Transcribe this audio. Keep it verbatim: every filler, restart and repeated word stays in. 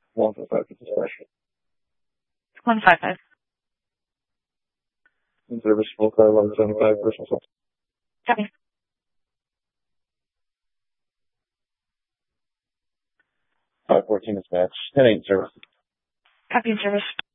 One five five, this is special. one five five. In service, full car, eleven seventy-five, personal assault. Copy. five fourteen dispatch, ten eight service. Copy in service.